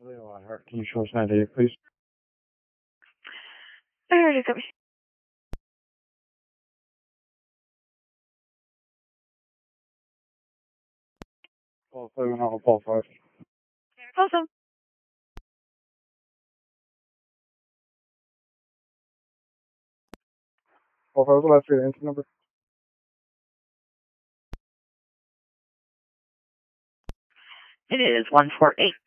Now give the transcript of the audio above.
Can you show us that data, please? Here it is, copy. Paul 5 and Alpha Paul 5. Awesome. Paul 5 was the last three incident number. It is 148.